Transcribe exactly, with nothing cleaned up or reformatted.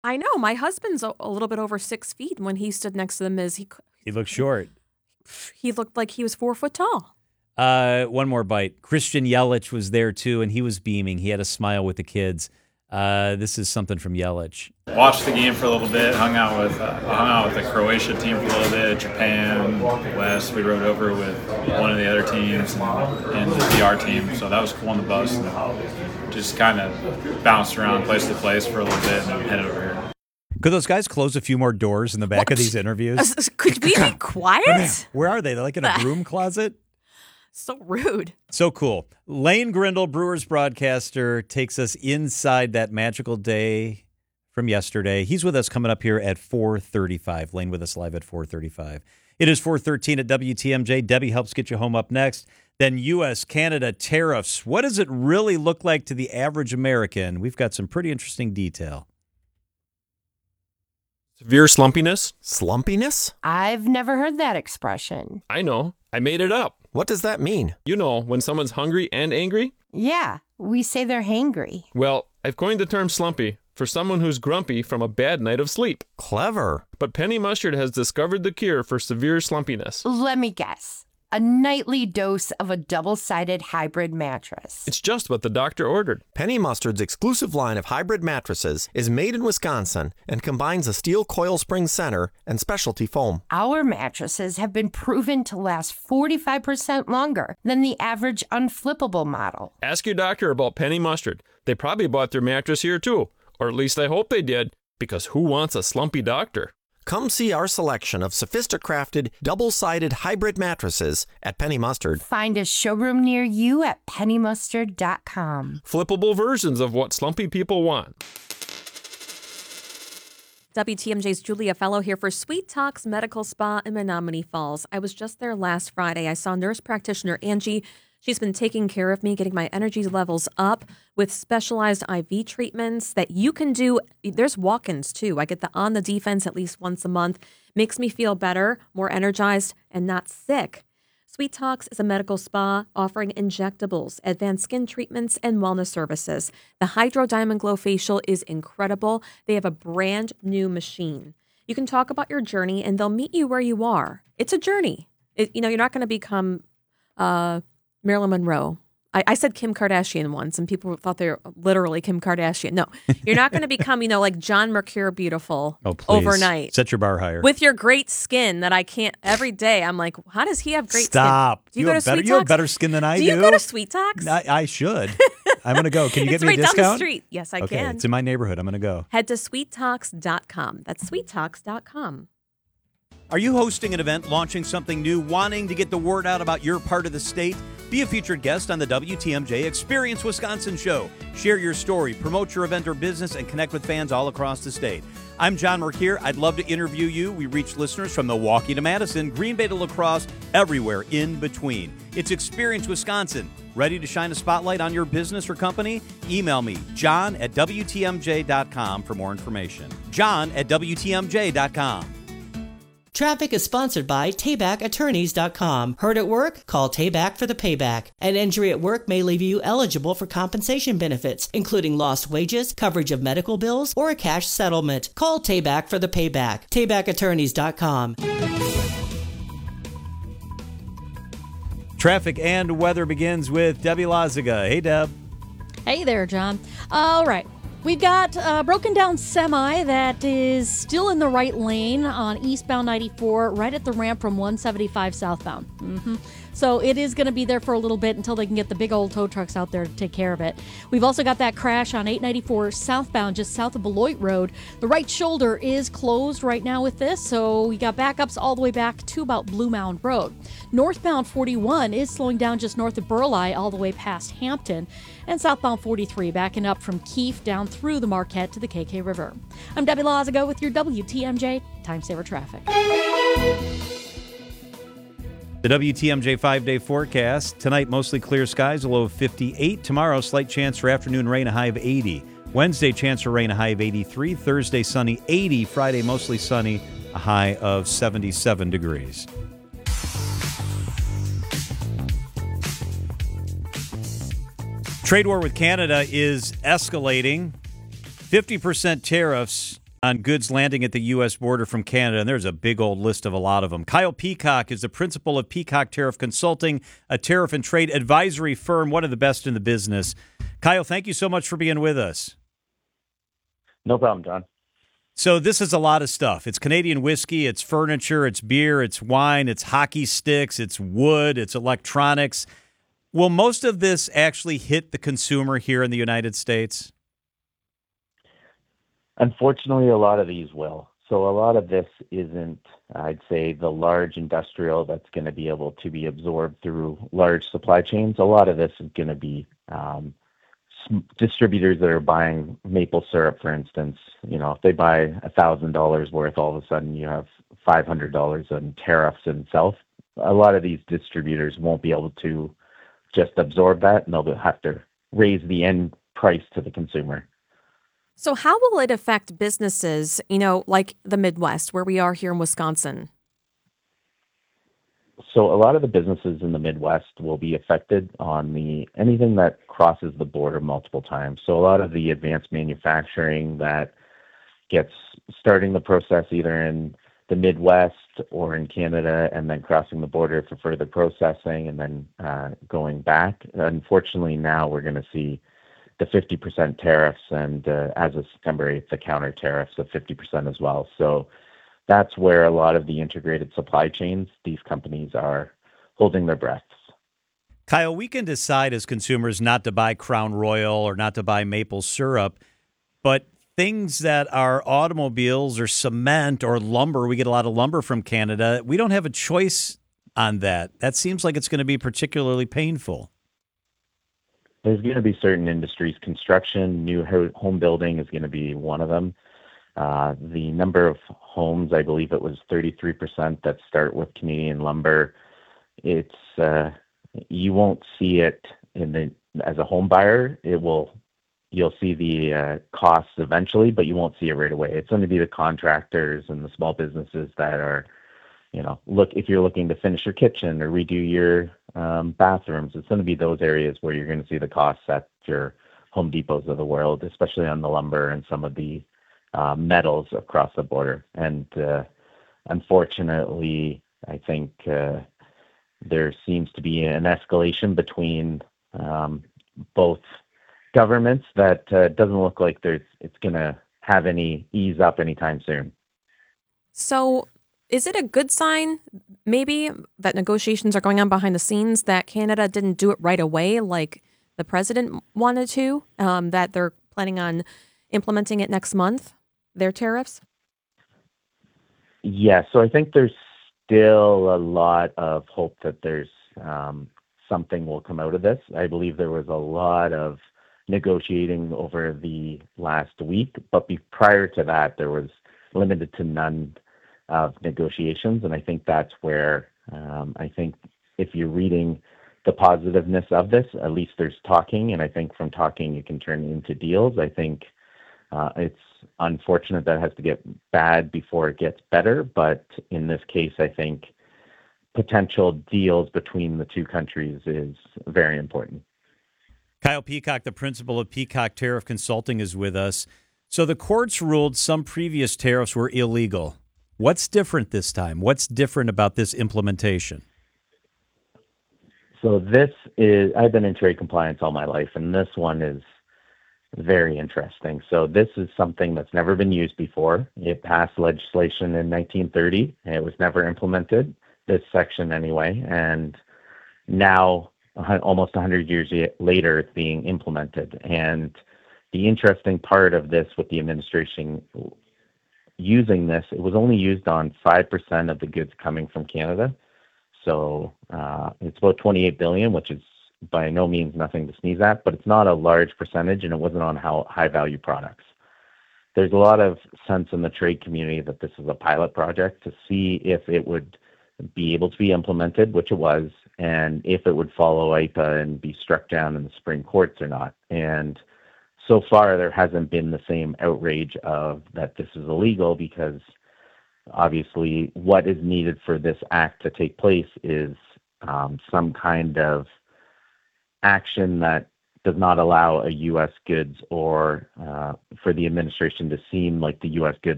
I know. My husband's a, a little bit over six feet. When he stood next to the Miz, he He looked short. he looked like he was four foot tall. Uh, one more bite. Christian Yelich was there, too, and he was beaming. He had a smile with the kids. Uh, this is something from Yelich. Watched the game for a little bit, hung out with uh, hung out with the Croatia team for a little bit, Japan, West. We rode over with one of the other teams and, and the D R team, so that was cool on the bus. And just kind of bounced around place to place for a little bit and then headed over here. Could those guys close a few more doors in the back What? of these interviews? Uh, Could we be quiet? Where are they? They're like in a broom closet? So rude. So cool. Lane Grindle, Brewers broadcaster, takes us inside that magical day from yesterday. He's with us coming up here at four thirty-five. Lane with us live at four thirty-five. It is four thirteen at W T M J. Debbie helps get you home up next. Then U S Canada tariffs. What does it really look like to the average American? We've got some pretty interesting detail. Severe slumpiness? Slumpiness? I've never heard that expression. I know. I made it up. What does that mean? You know, when someone's hungry and angry? Yeah, we say they're hangry. Well, I've coined the term slumpy for someone who's grumpy from a bad night of sleep. Clever. But Penny Mustard has discovered the cure for severe slumpiness. Let me guess. A nightly dose of a double-sided hybrid mattress. It's just what the doctor ordered. Penny Mustard's exclusive line of hybrid mattresses is made in Wisconsin and combines a steel coil spring center and specialty foam. Our mattresses have been proven to last forty-five percent longer than the average unflippable model. Ask your doctor about Penny Mustard. They probably bought their mattress here too. Or at least I hope they did, because who wants a slumpy doctor? Come see our selection of sophisticrafted, double-sided hybrid mattresses at Penny Mustard. Find a showroom near you at penny mustard dot com. Flippable versions of what slumpy people want. W T M J's Julia Fellow here for Sweet Talks Medical Spa in Menominee Falls. I was just there last Friday. I saw nurse practitioner Angie. She's been taking care of me, getting my energy levels up with specialized I V treatments that you can do. There's walk-ins, too. I get the on the defense at least once a month. Makes me feel better, more energized, and not sick. Sweet Talks is a medical spa offering injectables, advanced skin treatments, and wellness services. The Hydro Diamond Glow Facial is incredible. They have a brand new machine. You can talk about your journey, and they'll meet you where you are. It's a journey. It, you know, you're not going to become... Uh, Marilyn Monroe. I, I said Kim Kardashian once, and people thought they were literally Kim Kardashian. No, you're not going to become, you know, like John Mercure beautiful Oh, please. overnight. Set your bar higher. With your great skin that I can't, every day I'm like, how does he have great Stop. skin? Do you, You go have to better- Sweet you have Talks? better skin than I do. you do. go to Sweet Talks? I, I should. I'm going to go. Can you It's get me right a down discount? the street. Yes, I okay, can. it's in my neighborhood. I'm going to go. Head to sweet talks dot com. That's sweet talks dot com. Are you hosting an event, launching something new, wanting to get the word out about your part of the state? Be a featured guest on the W T M J Experience Wisconsin show. Share your story, promote your event or business, and connect with fans all across the state. I'm John Mercure. I'd love to interview you. We reach listeners from Milwaukee to Madison, Green Bay to La Crosse, everywhere in between. It's Experience Wisconsin. Ready to shine a spotlight on your business or company? Email me, john at W T M J dot com for more information. John at W T M J dot com. Traffic is sponsored by Tayback Attorneys dot com. Hurt at work? Call Tayback for the payback. An injury at work may leave you eligible for compensation benefits, including lost wages, coverage of medical bills, or a cash settlement. Call Tayback for the payback. Tayback Attorneys dot com. Traffic and weather begins with Debbie Lazaga. Hey, Deb. Hey there, John. All right. We've got a broken down semi that is still in the right lane on eastbound ninety-four, right at the ramp from one seventy-five southbound. Mm-hmm. So it is going to be there for a little bit until they can get the big old tow trucks out there to take care of it. We've also got that crash on eight ninety-four southbound just south of Beloit Road. The right shoulder is closed right now with this, so we got backups all the way back to about Blue Mound Road. Northbound forty-one is slowing down just north of Burleigh all the way past Hampton. And southbound forty-three backing up from Keefe down through the Marquette to the K K River. I'm Debbie Lazago with your W T M J Time Saver Traffic. The W T M J five-day forecast. Tonight, mostly clear skies, a low of fifty-eight. Tomorrow, slight chance for afternoon rain, a high of eighty. Wednesday, chance for rain, a high of eighty-three. Thursday, sunny, eighty. Friday, mostly sunny, a high of seventy-seven degrees. Trade war with Canada is escalating. fifty percent tariffs on goods landing at the U S border from Canada, and there's a big old list of a lot of them. Kyle Peacock is the principal of Peacock Tariff Consulting, a tariff and trade advisory firm, one of the best in the business. Kyle, thank you so much for being with us. No problem, John. So this is a lot of stuff. It's Canadian whiskey, it's furniture, it's beer, it's wine, it's hockey sticks, it's wood, it's electronics. Will most of this actually hit the consumer here in the United States? Unfortunately, a lot of these will. So a lot of this isn't, I'd say, the large industrial that's going to be able to be absorbed through large supply chains. A lot of this is going to be um, distributors that are buying maple syrup, for instance. You know, if they buy one thousand dollars worth, all of a sudden you have five hundred dollars in tariffs in itself. A lot of these distributors won't be able to just absorb that, and they'll have to raise the end price to the consumer. So how will it affect businesses, you know, like the Midwest, where we are here in Wisconsin? So a lot of the businesses in the Midwest will be affected on the anything that crosses the border multiple times. So a lot of the advanced manufacturing that gets starting the process either in the Midwest or in Canada and then crossing the border for further processing and then uh, going back. Unfortunately, now we're going to see the fifty percent tariffs, and uh, as of September eighth, the counter tariffs of fifty percent as well. So that's where a lot of the integrated supply chains, these companies are holding their breaths. Kyle, we can decide as consumers not to buy Crown Royal or not to buy maple syrup, but things that are automobiles or cement or lumber, we get a lot of lumber from Canada, we don't have a choice on that. That seems like it's going to be particularly painful. There's going to be certain industries, construction, new home building is going to be one of them. Uh, the number of homes, I believe it was thirty-three percent that start with Canadian lumber. It's uh, you won't see it in the as a home buyer. It will you'll see the uh, costs eventually, but you won't see it right away. It's going to be the contractors and the small businesses that are, you know, look if you're looking to finish your kitchen or redo your um, bathrooms. It's going to be those areas where you're going to see the costs at your Home Depots of the world, especially on the lumber and some of the uh, metals across the border. And uh, unfortunately, I think uh, there seems to be an escalation between um, both governments that uh, doesn't look like there's it's going to have any ease up anytime soon. So is it a good sign, maybe, that negotiations are going on behind the scenes, that Canada didn't do it right away like the president wanted to, um, that they're planning on implementing it next month, their tariffs? Yeah, so I think there's still a lot of hope that there's um, something will come out of this. I believe there was a lot of negotiating over the last week, but be, prior to that, there was limited to none of negotiations, and I think that's where um, I think if you're reading the positiveness of this, at least there's talking, and I think from talking you can turn it into deals. I think uh, it's unfortunate that it has to get bad before it gets better, but in this case, I think potential deals between the two countries is very important. Kyle Peacock, the principal of Peacock Tariff Consulting, is with us. So the courts ruled some previous tariffs were illegal. What's different this time? What's different about this implementation? So this is, I've been in trade compliance all my life, and this one is very interesting. So this is something that's never been used before. It passed legislation in nineteen thirty, and it was never implemented, this section anyway, and now almost one hundred years later, it's being implemented. And the interesting part of this with the administration using this, it was only used on five percent of the goods coming from Canada. So uh, it's about twenty-eight billion, which is by no means nothing to sneeze at, but it's not a large percentage, and it wasn't on how high value products. There's a lot of sense in the trade community that this is a pilot project to see if it would be able to be implemented, which it was, and if it would follow I P A and be struck down in the Supreme Courts or not. And so far, there hasn't been the same outrage of that this is illegal, because obviously what is needed for this act to take place is um, some kind of action that does not allow a U S goods or uh, for the administration to seem like the U S goods